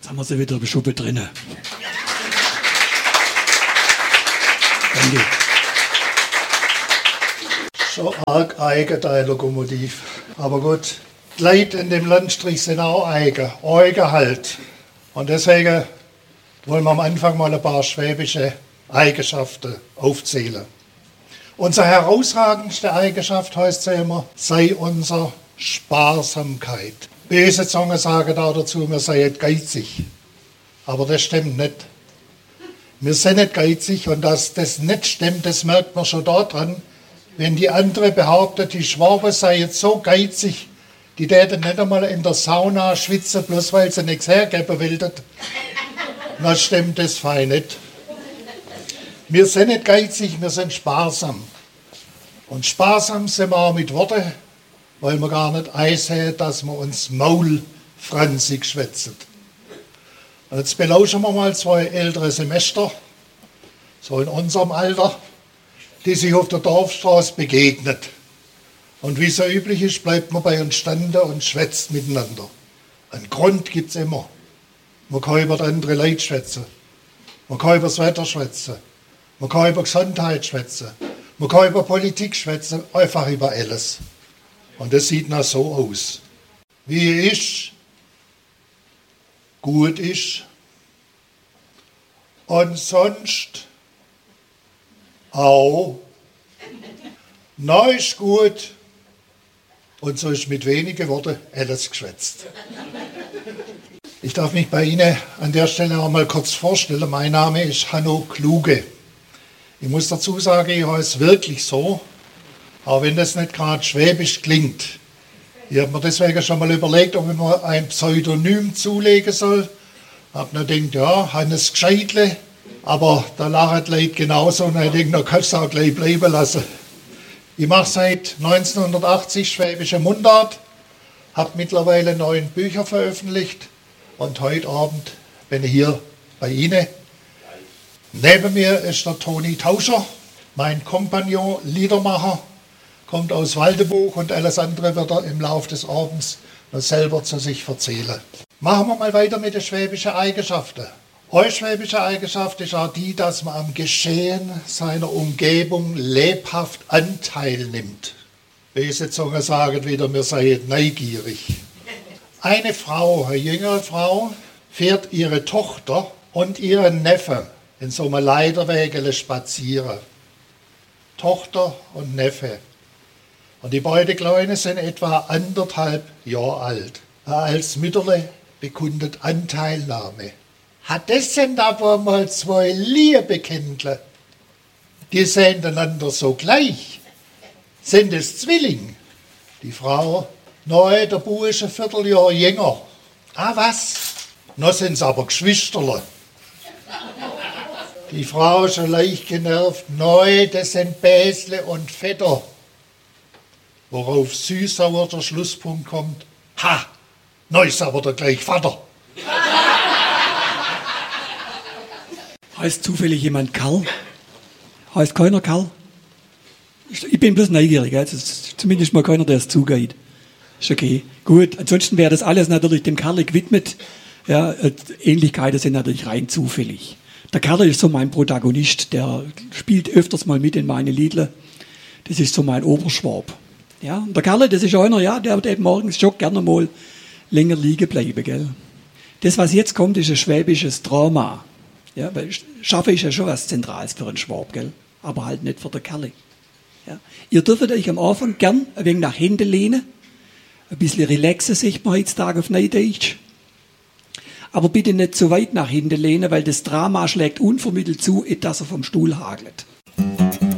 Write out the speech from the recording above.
Jetzt haben wir sie wieder im Schuppe drinnen. Danke. Schon arg eigen, der Lokomotiv. Aber gut, die Leute in dem Landstrich sind auch eigen halt. Und deswegen wollen wir am Anfang mal ein paar schwäbische Eigenschaften aufzählen. Unsere herausragendste Eigenschaft heißt ja immer, sei unsere Sparsamkeit. Böse Zungen sagen da dazu, wir seien geizig. Aber das stimmt nicht. Wir sind nicht geizig und dass das nicht stimmt, das merkt man schon daran, wenn die andere behauptet, die Schwaben seien so geizig, die täten nicht einmal in der Sauna schwitzen, bloß weil sie nichts hergeben wollten. Dann stimmt das fein nicht. Wir sind nicht geizig, wir sind sparsam. Und sparsam sind wir auch mit Worten, weil wir gar nicht einsehen, dass wir uns maulfranzig schwätzen. Und jetzt belauschen wir mal zwei ältere Semester, so in unserem Alter, die sich auf der Dorfstraße begegnet. Und wie so üblich ist, bleibt man bei uns standen und schwätzt miteinander. Einen Grund gibt es immer. Man kann über andere Leute schwätzen. Man kann über das Wetter schwätzen. Man kann über Gesundheit schwätzen. Man kann über Politik schwätzen, einfach über alles. Und das sieht noch so aus. Wie ist, gut ist und sonst auch. Neu ist gut und so ist mit wenigen Worten alles geschwätzt. Ich darf mich bei Ihnen an der Stelle auch mal kurz vorstellen. Mein Name ist Hanno Kluge. Ich muss dazu sagen, ich heiße wirklich so, auch wenn das nicht gerade schwäbisch klingt. Ich habe mir deswegen schon mal überlegt, ob ich mir ein Pseudonym zulegen soll. Ich habe mir gedacht, ja, Hannes Gscheitle, aber da lachen die Leute genauso und ich denke, da kannst du es auch gleich bleiben lassen. Ich mache seit 1980 schwäbische Mundart, habe mittlerweile 9 Bücher veröffentlicht und heute Abend bin ich hier bei Ihnen. Neben mir ist der Toni Tauscher, mein Kompagnon, Liedermacher, kommt aus Waldebuch und alles andere wird er im Laufe des Abends noch selber zu sich erzählen. Machen wir mal weiter mit den schwäbischen Eigenschaften. Eure schwäbische Eigenschaft ist auch die, dass man am Geschehen seiner Umgebung lebhaft Anteil nimmt. Böse Zungen sagen wieder, wir seien neugierig. Eine Frau, eine jüngere Frau, fährt ihre Tochter und ihren Neffen in so einem Leiterwägele spazieren. Tochter und Neffe. Und die beiden Kleinen sind etwa 1,5 Jahre alt. Als Mütterle bekundet Anteilnahme. Hat das denn aber mal 2 Liebekindler? Die sehen einander so gleich. Sind es Zwilling? Die Frau, nein, der Bub ist ein Vierteljahr jünger. Ah, was? Noch sind es aber Geschwisterle. Die Frau schon leicht genervt. Nein, das sind Bäsle und Vetter. Worauf süß-sauer der Schlusspunkt kommt. Ha, neu ist aber der gleich Vater. Heißt zufällig jemand Karl? Heißt keiner Karl? Ich bin bloß neugierig, also zumindest mal keiner, der es zugeht. Ist okay. Gut, ansonsten wäre das alles natürlich dem Karl gewidmet. Ja, Ähnlichkeiten sind natürlich rein zufällig. Der Karl ist so mein Protagonist, der spielt öfters mal mit in meine Liedle. Das ist so mein Oberschwab. Ja, und der Karl, das ist einer, ja, der wird morgens schon gerne mal länger liegen bleiben, gell. Das, was jetzt kommt, ist ein schwäbisches Drama. Ja, weil Schaffen ist ja schon was Zentrales für einen Schwab, gell? Aber halt nicht für den Kerl. Ja. Ihr dürft euch am Anfang gern ein wenig nach hinten lehnen. Ein bisschen relaxen, sagt man heutzutage auf Neudeutsch. Aber bitte nicht zu weit nach hinten lehnen, weil das Drama schlägt unvermittelt zu, dass er vom Stuhl hagelt.